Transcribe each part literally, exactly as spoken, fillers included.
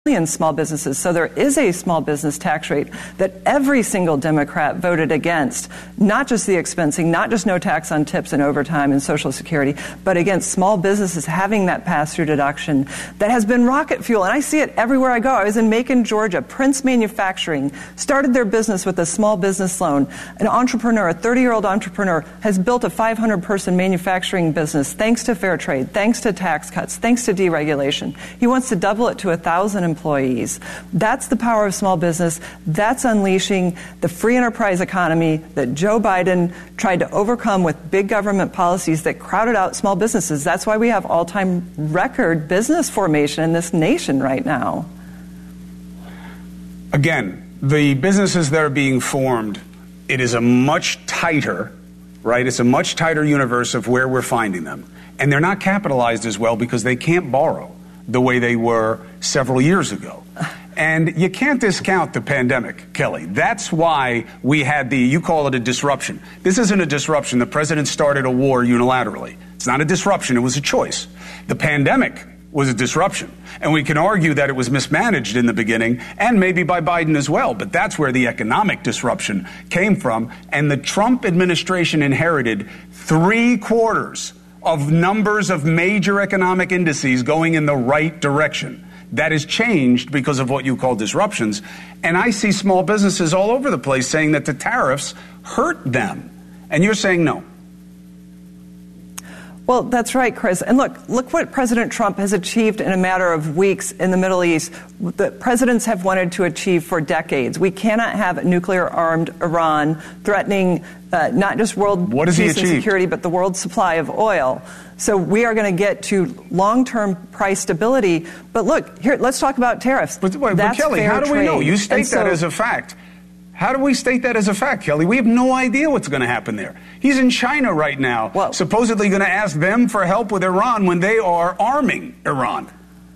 million small businesses. So there is a small business tax rate that every single Democrat voted against, not just the expensing, not just no tax on tips and overtime and Social Security, but against small businesses having that pass-through deduction that has been rocket fuel. And I see it everywhere I go. I was in Macon, Georgia. Prince Manufacturing started their business with a small business loan. An entrepreneur, a thirty-year-old entrepreneur, has built a five hundred person manufacturing business thanks to fair trade, thanks to tax cuts, thanks to deregulation. He wants to double it to one thousand employees. That's the power of small business. That's unleashing the free enterprise economy that Joe Biden tried to overcome with big government policies that crowded out small businesses. That's why we have all-time record business formation in this nation right now. Again, the businesses that are being formed, it is a much tighter, right? It's a much tighter universe of where we're finding them. And they're not capitalized as well because they can't borrow the way they were several years ago. And you can't discount the pandemic, Kelly. That's why we had the, you call it a disruption. This isn't a disruption. The president started a war unilaterally. It's not a disruption. It was a choice. The pandemic was a disruption. And we can argue that it was mismanaged in the beginning and maybe by Biden as well. But that's where the economic disruption came from. And the Trump administration inherited three quarters of numbers of major economic indices going in the right direction. That has changed because of what you call disruptions. And I see small businesses all over the place saying that the tariffs hurt them. And you're saying no. Well, that's right, Chris. And look, look what President Trump has achieved in a matter of weeks in the Middle East that presidents have wanted to achieve for decades. We cannot have a nuclear-armed Iran threatening uh, not just world what peace and security, but the world's supply of oil. So we are going to get to long-term price stability. But look, here, let's talk about tariffs. But, but, but Kelly, how do we trade. know? You state so, that as a fact. How do we state that as a fact, Kelly? We have no idea what's going to happen there. He's in China right now, well, supposedly going to ask them for help with Iran when they are arming Iran.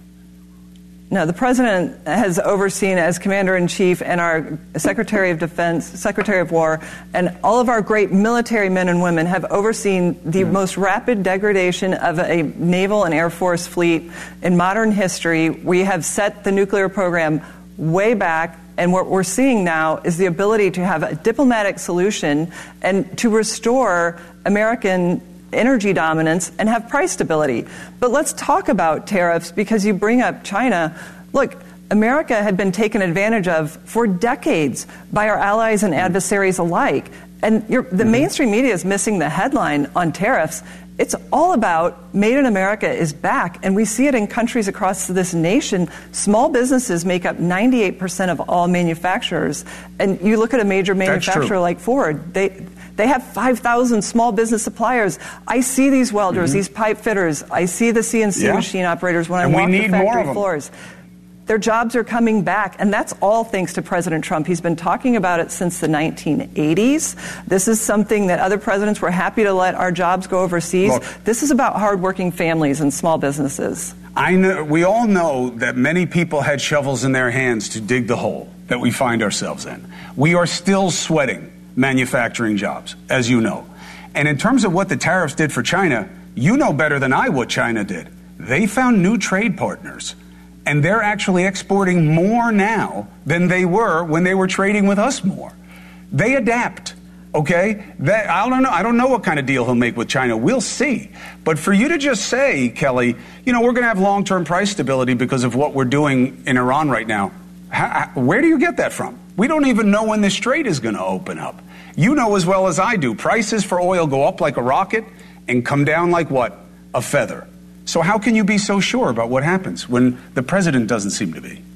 No, the president has overseen as commander-in-chief and our Secretary of Defense, Secretary of War, and all of our great military men and women have overseen the mm. most rapid degradation of a naval and air force fleet in modern history. We have set the nuclear program way back. And what we're seeing now is the ability to have a diplomatic solution and to restore American energy dominance and have price stability. But let's talk about tariffs because you bring up China. Look, America had been taken advantage of for decades by our allies and adversaries alike. And you're, the mm-hmm. mainstream media is missing the headline on tariffs. It's all about Made in America is back, and we see it in countries across this nation. Small businesses make up ninety-eight percent of all manufacturers. And you look at a major manufacturer like Ford, they they have five thousand small business suppliers. I see these welders, mm-hmm. these pipe fitters. I see the C N C yeah. machine operators when and I walk the factory floors. Their jobs are coming back, and that's all thanks to President Trump. He's been talking about it since the nineteen eighties. This is something that other presidents were happy to let our jobs go overseas. Look, this is about hardworking families and small businesses. I know, we all know that many people had shovels in their hands to dig the hole that we find ourselves in. We are still sweating manufacturing jobs, as you know. And in terms of what the tariffs did for China, you know better than I what China did. They found new trade partners. And they're actually exporting more now than they were when they were trading with us more. They adapt, okay? That, I don't know. I don't know what kind of deal he'll make with China. We'll see. But for you to just say, Kelly, you know, we're going to have long-term price stability because of what we're doing in Iran right now, how, where do you get that from? We don't even know when the strait is going to open up. You know as well as I do, prices for oil go up like a rocket and come down like what? A feather. So how can you be so sure about what happens when the president doesn't seem to be?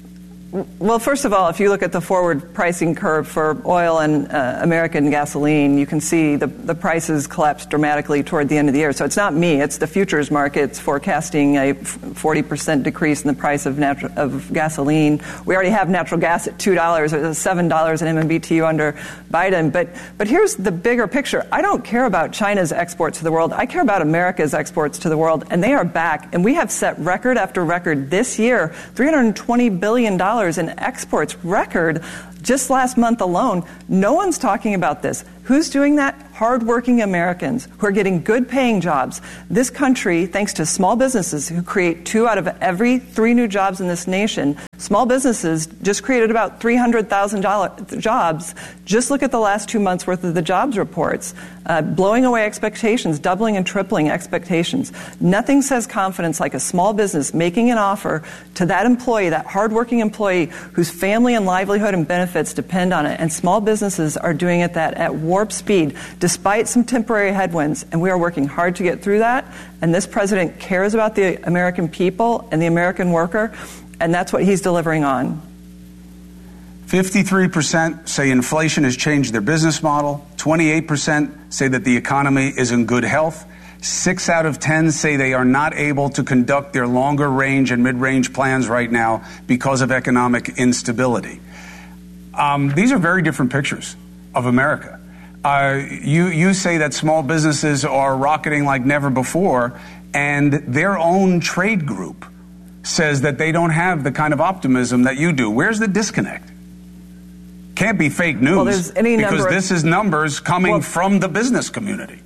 Well, first of all, if you look at the forward pricing curve for oil and uh, American gasoline, you can see the, the prices collapse dramatically toward the end of the year. So it's not me, it's the futures markets forecasting a forty percent decrease in the price of natural, of gasoline. We already have natural gas at two dollars, or seven dollars an M M B T U under Biden. But, but here's the bigger picture. I don't care about China's exports to the world. I care about America's exports to the world, and they are back. And we have set record after record this year, three hundred twenty billion dollars in exports, record just last month alone. No one's talking about this. Who's doing that? Hardworking Americans who are getting good paying jobs. This country, thanks to small businesses who create two out of every three new jobs in this nation, small businesses just created about three hundred thousand jobs. Just look at the last two months worth of the jobs reports, uh, blowing away expectations, doubling and tripling expectations. Nothing says confidence like a small business making an offer to that employee, that hardworking employee whose family and livelihood and benefits depend on it. And small businesses are doing it that at warp speed, despite some temporary headwinds, and we are working hard to get through that. And this president cares about the American people and the American worker, and that's what he's delivering on. fifty-three percent say inflation has changed their business model. twenty-eight percent say that the economy is in good health. Six out of ten say they are not able to conduct their longer range and mid-range plans right now because of economic instability. Um, these are very different pictures of America. Uh, you, you say that small businesses are rocketing like never before, and their own trade group says that they don't have the kind of optimism that you do. Where's the disconnect? Can't be fake news, well, there's any because number of, this is numbers coming well, from the business community.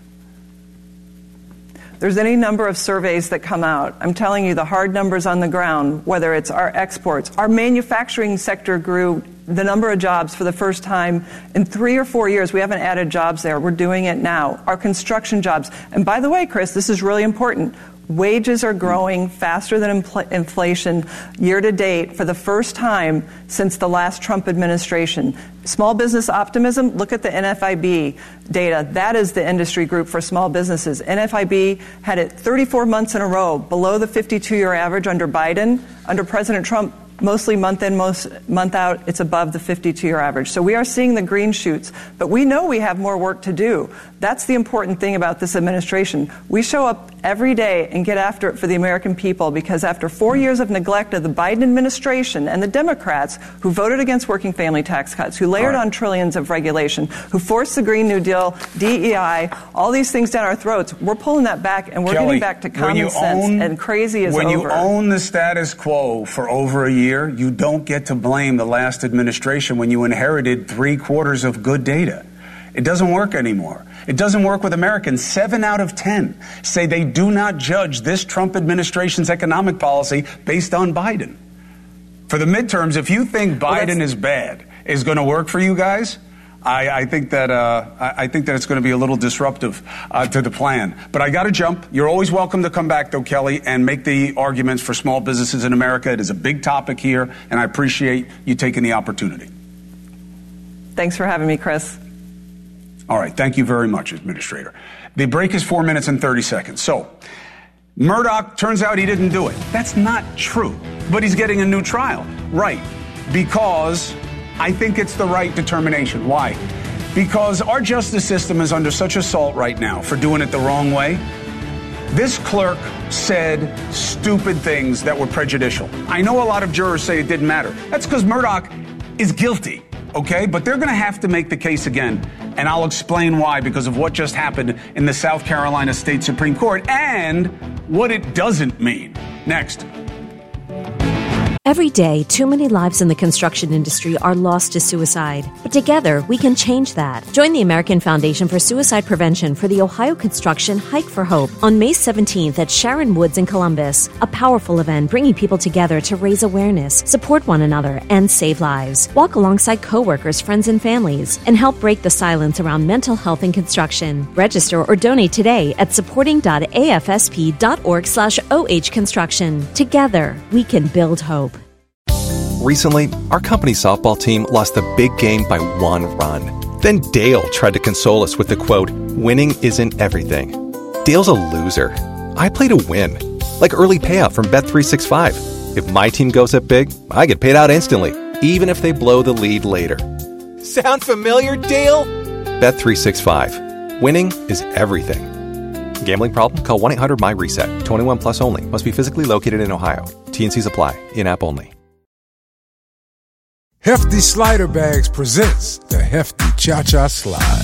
There's any number of surveys that come out. I'm telling you the hard numbers on the ground, whether it's our exports. Our manufacturing sector grew the number of jobs for the first time in three or four years. We haven't added jobs there. We're doing it now. Our construction jobs. And by the way, Chris, this is really important. Wages are growing faster than infl- inflation year to date for the first time since the last Trump administration. Small business optimism, look at the N F I B data. That is the industry group for small businesses. N F I B had it thirty-four months in a row below the fifty-two-year average under Biden. Under President Trump, mostly month in, most month out, it's above the fifty-two-year average. So we are seeing the green shoots, but we know we have more work to do. That's the important thing about this administration. We show up every day and get after it for the American people, because after four years of neglect of the Biden administration and the Democrats who voted against working family tax cuts, who layered right. on trillions of regulation, who forced the Green New Deal, D E I, all these things down our throats, we're pulling that back, and we're Kelly, getting back to common sense, own, and crazy is when over. When you own the status quo for over a year, you don't get to blame the last administration when you inherited three quarters of good data. It doesn't work anymore. It doesn't work with Americans. Seven out of ten say they do not judge this Trump administration's economic policy based on Biden. For the midterms, if you think Biden well, is bad, is going to work for you guys, I, I think that uh, I think that it's going to be a little disruptive uh, to the plan. But I got to jump. You're always welcome to come back, though, Kelly, and make the arguments for small businesses in America. It is a big topic here, and I appreciate you taking the opportunity. Thanks for having me, Chris. All right. Thank you very much, Administrator. The break is four minutes and thirty seconds. So, Murdoch, turns out he didn't do it. That's not true. But he's getting a new trial. Right. Because I think it's the right determination. Why? Because our justice system is under such assault right now for doing it the wrong way. This clerk said stupid things that were prejudicial. I know a lot of jurors say it didn't matter. That's because Murdoch is guilty, okay? But they're going to have to make the case again. And I'll explain why, because of what just happened in the South Carolina State Supreme Court and what it doesn't mean. Next. Every day, too many lives in the construction industry are lost to suicide. But together, we can change that. Join the American Foundation for Suicide Prevention for the Ohio Construction Hike for Hope on May seventeenth at Sharon Woods in Columbus. A powerful event bringing people together to raise awareness, support one another, and save lives. Walk alongside coworkers, friends, and families, and help break the silence around mental health in construction. Register or donate today at supporting.afsp.org slash OH construction. Together, we can build hope. Recently, our company softball team lost the big game by one run. Then Dale tried to console us with the quote, "Winning isn't everything." Dale's a loser. I play to win. Like early payout from Bet three sixty-five. If my team goes up big, I get paid out instantly, even if they blow the lead later. Sound familiar, Dale? Bet three sixty-five. Winning is everything. Gambling problem? Call one eight hundred M Y reset. twenty-one plus only. Must be physically located in Ohio. T and C's apply. In-app only. Hefty Slider Bags presents the Hefty Cha-Cha Slide.